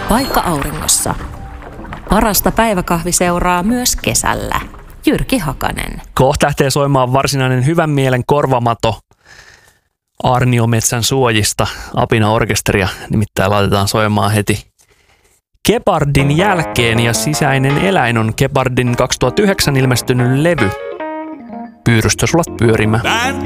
Paikka auringossa. Parasta päiväkahviseuraa myös kesällä. Jyrki Hakanen. Kohta lähtee soimaan varsinainen hyvän mielen korvamato Aarniometsän suojista. Apina-orkesteria nimittäin laitetaan soimaan heti Gepardin jälkeen, ja Sisäinen eläin on Gepardin 2009 ilmestynyt levy. Pyyrystä sulat pyörimään.